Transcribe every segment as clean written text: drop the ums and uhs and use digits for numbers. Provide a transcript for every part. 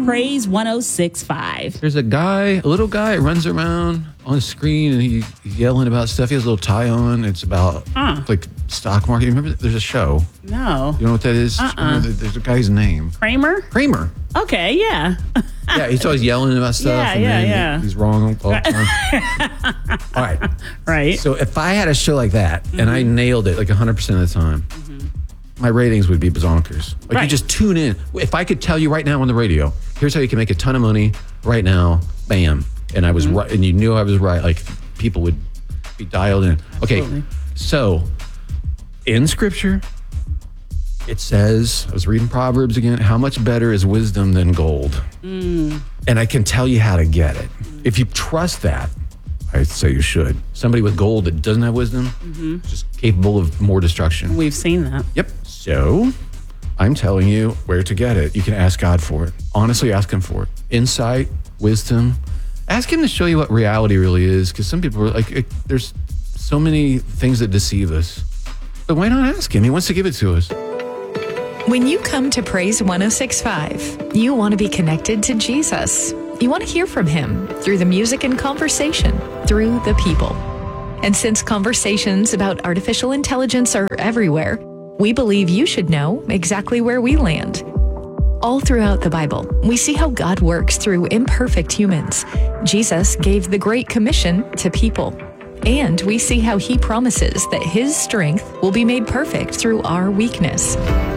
Praise 106.5. There's a little guy, runs around on the screen and he's yelling about stuff. He has a little tie on. It's about like stock market. Remember, there's a show. No. You know what that is? There's a guy's name. Kramer. Okay, yeah. Yeah, he's always yelling about stuff. Yeah. He's wrong all the time. All right. Right. So if I had a show like that and I nailed it like 100% of the time, my ratings would be bazonkers. Like you just tune in. If I could tell you right now on the radio, here's how you can make a ton of money right now, bam. And I was right, and you knew I was right. Like people would be dialed in. Absolutely. Okay, so in Scripture, it says, I was reading Proverbs again, how much better is wisdom than gold? And I can tell you how to get it. If you trust that, I'd say you should. Somebody with gold that doesn't have wisdom, just capable of more destruction. We've seen that. Yep. So I'm telling you where to get it. You can ask God for it. Honestly, ask him for it. Insight, wisdom. Ask him to show you what reality really is, because some people are like, there's so many things that deceive us. But why not ask him? He wants to give it to us. When you come to Praise 106.5, you want to be connected to Jesus. You want to hear from him through the music and conversation, through the people. And since conversations about artificial intelligence are everywhere, we believe you should know exactly where we land. All throughout the Bible, we see how God works through imperfect humans. Jesus gave the Great Commission to people. And we see how he promises that his strength will be made perfect through our weakness.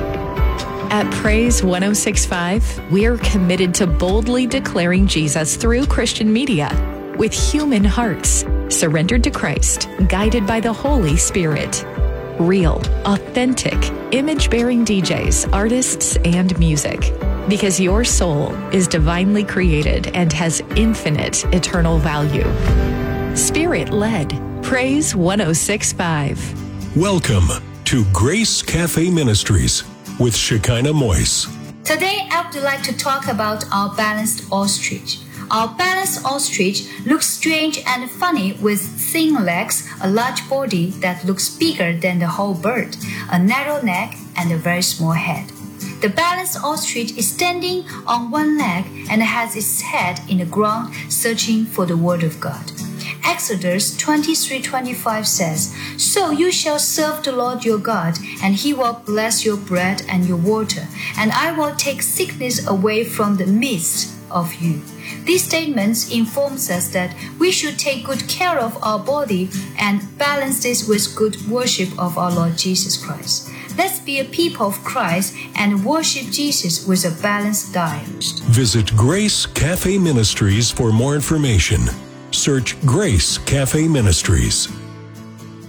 At Praise 106.5, we are committed to boldly declaring Jesus through Christian media with human hearts, surrendered to Christ, guided by the Holy Spirit. Real, authentic, image-bearing DJs, artists, and music. Because your soul is divinely created and has infinite eternal value. Spirit-led. Praise 106.5. Welcome to Grace Cafe Ministries with Shekinah Moise. Today, I would like to talk about our balanced ostrich. Our balanced ostrich looks strange and funny with thin legs, a large body that looks bigger than the whole bird, a narrow neck, and a very small head. The balanced ostrich is standing on one leg and has its head in the ground, searching for the word of God. Exodus 23:25 says, "So you shall serve the Lord your God, and he will bless your bread and your water, and I will take sickness away from the midst of you." These statements informs us that we should take good care of our body and balance this with good worship of our Lord Jesus Christ. Let's be a people of Christ and worship Jesus with a balanced diet. Visit Grace Cafe Ministries for more information. Search Grace Cafe Ministries.